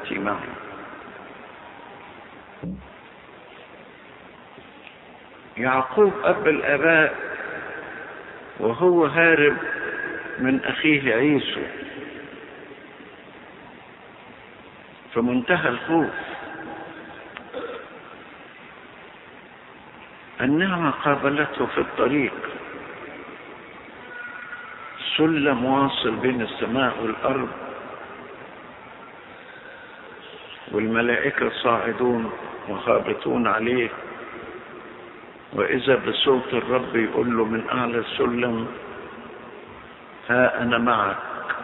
التي معي. يعقوب أب الآباء وهو هارب من أخيه عيسو في منتهى الخوف، النعمة قابلته في الطريق، سلم واصل بين السماء والأرض، والملائكة صاعدون وهابطون عليه، وإذا بصوت الرب يقول له من أعلى السلم: ها أنا معك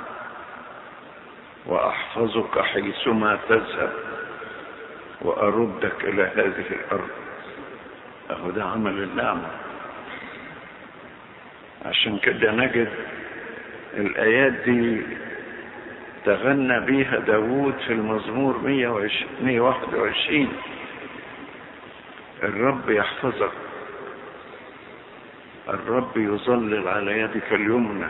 وأحفظك حيثما تذهب وأردك إلى هذه الأرض. أهو ده عمل النعمة. عشان كده نجد الآيات دي تغنى بيها داود في المزمور 121: الرب يحفظك، الرب يظلل على يدك اليمنى،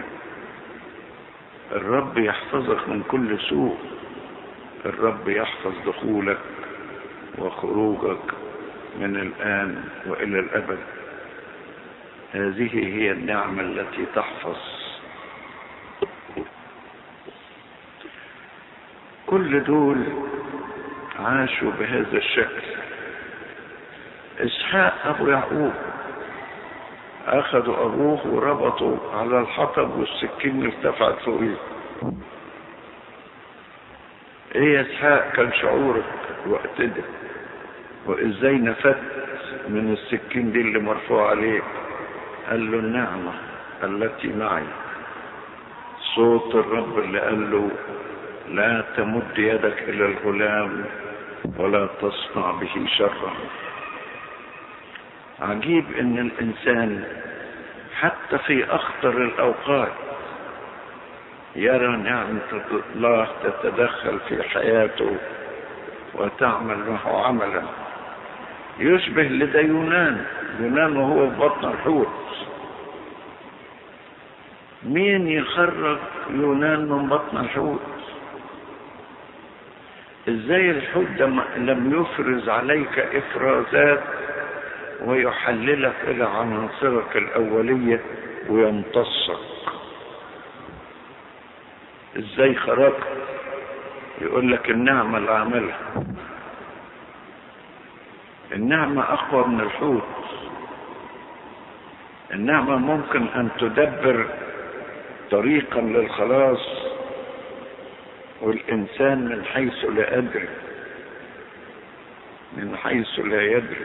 الرب يحفظك من كل سوء، الرب يحفظ دخولك وخروجك من الآن وإلى الأبد. هذه هي النعمة التي تحفظ. كل دول عاشوا بهذا الشكل. إسحاق أبو يعقوب أخذوا أبوه وربطوا على الحطب والسكين ارتفعت فوقيه. إيه يا إسحاق كان شعورك وقت ده؟ وإزاي نفدت من السكين دي اللي مرفوع عليك؟ قال له: النعمة التي معي. صوت الرب اللي قال له: لا تمد يدك إلى الغلام ولا تصنع به شرا. عجيب ان الانسان حتى في اخطر الاوقات يرى نعمة الله تتدخل في حياته وتعمل معه عملا يشبه لدى يونان وهو في بطن الحوت. مين يخرج يونان من بطن الحوت؟ ازاي الحوت لم يفرز عليك افرازات ويحللك الى عناصرك الاولية ويمتصك؟ ازاي خرجت؟ يقول لك النعمة اللي عملها. النعمة اقوى من الحوت. النعمة ممكن ان تدبر طريقا للخلاص والانسان من حيث لا يدري، من حيث لا يدري.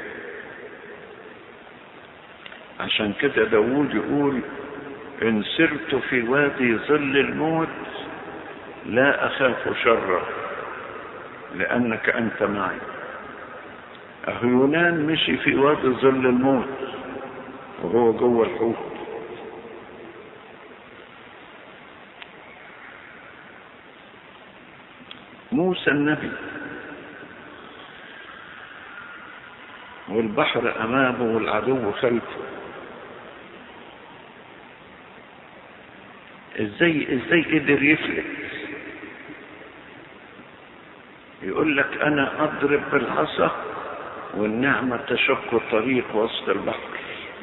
عشان كده داود يقول: إن سرت في وادي ظل الموت لا أخاف شرا لأنك أنت معي. أهو يونان مشي في وادي ظل الموت وهو جوه الحوت. موسى النبي والبحر أمامه والعدو خلفه، ازاي قدر يفلت؟ يقول لك: انا اضرب بالعصا والنعمة تشق الطريق وسط البحر،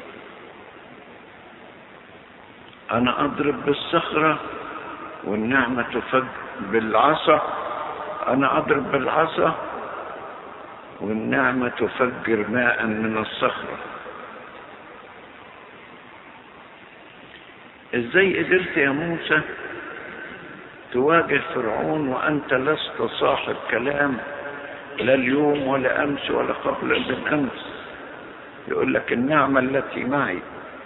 انا اضرب بالصخرة والنعمة تفجر بالعصا، انا اضرب بالعصا والنعمة تفجر ماء من الصخرة. ازاي قدرت يا موسى تواجه فرعون وانت لست صاحب كلام لا اليوم ولا امس ولا قبل من امس؟ يقول لك: النعمة التي معي.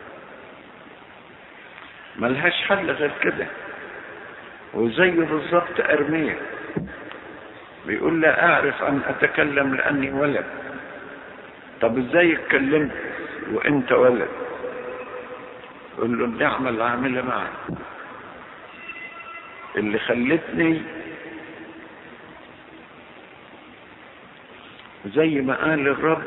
ملهاش حل غير كده. وزي بالظبط ارميا بيقول: لا اعرف ان اتكلم لاني ولد. طب ازاي اتكلمت وانت ولد؟ يقول له: النعمة اللي عاملها معي اللي خلتني زي ما قال الرب: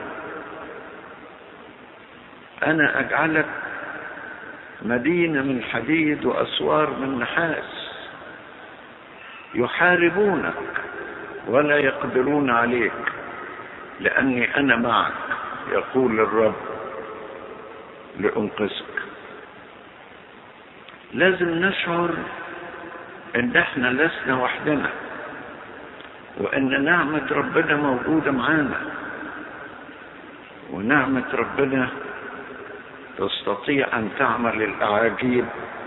انا اجعلك مدينة من حديد واسوار من نحاس، يحاربونك ولا يقدرون عليك، لأني أنا معك يقول الرب لأنقذك. لازم نشعر ان احنا لسنا وحدنا، وان نعمة ربنا موجودة معانا، ونعمة ربنا تستطيع ان تعمل الاعاجيب